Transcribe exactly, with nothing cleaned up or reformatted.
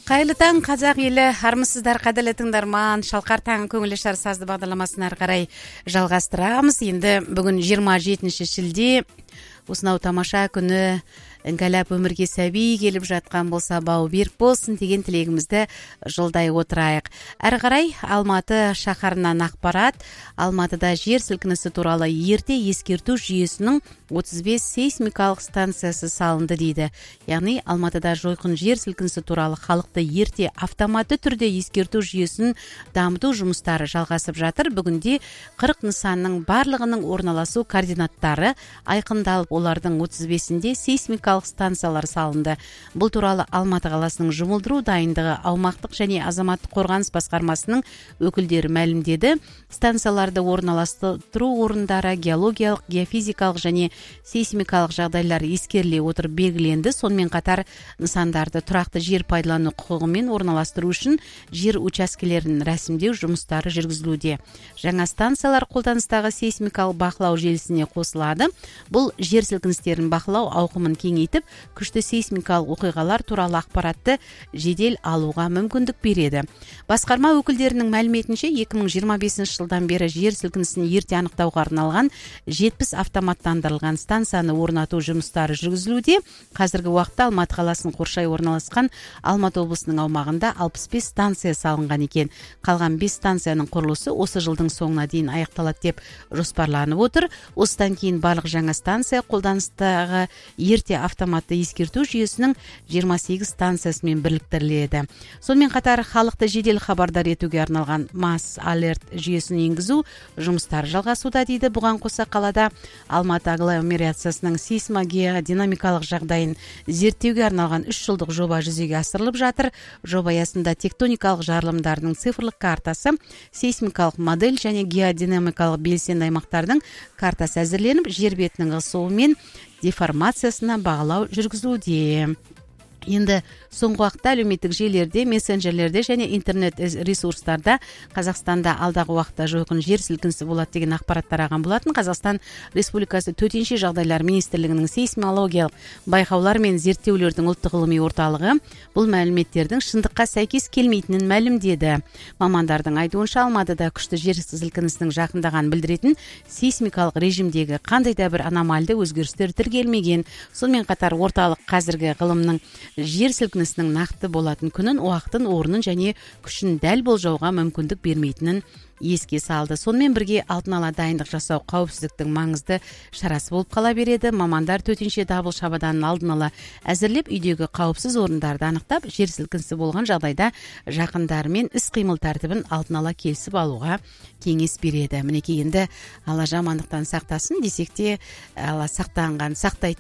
Кайырлы таң казак эли, армысыздар кадірлі тыңдарман. Шалқар таң көңілі шар сазды бағдарламасын ары қарай жалғастырамыз. Енді бүгін жиырма жетінші шілде, осынау тамаша күні іңгәләп өмірге сәби келіп жатқан болса, бау берік болсын деген тілегімізді жолдай отырайық. Әрі қарай Алматы шаһарынан ақпарат. Алматыда жер сілкінісі туралы ерте ескерту жүйесінің отыз бес сейсмикалық станциясы салынды дейді. Яғни Алматыда жойқын жер сілкінісі туралы халықты ерте автоматты түрде ескерту жүйесін дамыту жұмыстары жалғасып жатыр. Бүгінде қырық нысанның барлығының орналасу координаттары айқындалып, олардың отыз бесінде сейсмикалық станциялар салынды. Бұл туралы Алматы қаласының жұмылдыру дайындығы аумақтық және азаматтық қорғаныс басқармасының өкілдері мәлімдеді. Станцияларды орналастыру орындары геологиялық, геофизикалық және сейсмикалық жағдайлар ескеріле отырып белгіленді. Сонымен қатар нысандарды тұрақты жер пайдалану құқығымен орналастыру үшін жер учаскелерін рәсімдеу жұмыстары жүргізілуде. Жаңа станциялар қолданыстағы сейсмикалық бақылау желісіне қосылады. Бұл жер сілкіністерін бақылау ауқымын кеңейтіп, күшті сейсмикалық оқиғалар туралы ақпаратты жедел алуға мүмкіндік береді. Басқарма өкілдерінің мәліметінше екі мың жиырма бесінші жылдан бері жер сілкінісін ерте анықтауға арналған жетпіс автоматтандырылған станцияны орнату жұмыстары жүргізілуде. Қазіргі уақытта Алматы қаласын қоршай орналасқан Алматы облысының аумағында алпыс бес станция салынған екен. Қалған бес станцияның құрылысы осы жылдың соңына дейін аяқталады деп жоспарланып отыр. Осыдан кейін барлық жаңа станция қолданыстағы ерте автоматты ескерту жүйесінің жиырма сегіз станциясымен біріктіріледі. Сонымен қатар халықты жедел хабардар етуге арналған масс алерт жүйесін енгізу жұмыстары жалғасуда дейді. Бұған қоса қалада Алматы агломерациясының сейсмогеодинамикалық жағдайын зерттеуге арналған үш жылдық жоба жүзеге асырылып жатыр. Жоба аясында тектоникалық жарылымдардың цифрлық картасы, сейсмикалық модель және геодинамикалық белсенді аймақтардың картасы әзірленіп, жер бетінің ысуы мен деформациясына бағалау жүргізілуде. Енді соңғы уақытта әлеуметтік желілерде, мессенджерлерде және интернет ресурстарда Қазақстанда алдағы уақытта жойқын жер сілкінісі болады деген ақпарат тараған болатын. Қазақстан Республикасы төтенше жағдайлар министрлігінің сейсмологиялық байқаулар мен зерттеулердің ұлттық ғылыми орталығы бұл мәліметтердің шындыққа сәйкес келмейтінін мәлімдеді. Мамандардың айтуынша, Алматыда күшті жер сілкінісінің жақындағанын білдіретін сейсмикалық режимдегі қандай да бір аномальды өзгерістер тіркелмеген. Сонымен қатар орталық қазіргі ғылымның жер сілкінісінің нақты болатын күнін, уақытын, орнын және күшін дәл болжауға мүмкіндік бермейтінін еске салды. Сонымен бірге алдын ала дайындық жасау қауіпсіздіктің маңызды шарасы болып қала береді. Мамандар төтенше дабыл шабаданын алдын ала әзірлеп, үйдегі қауіпсіз орындарды анықтап, жер сілкінісі болған жағдайда жақындарымен іс-қимыл тәртібін алдын ала келісіп алуға кеңес береді. Мінекей, енді Алла жамандықтан сақтасын десек те, Алла сақтанған сақтайды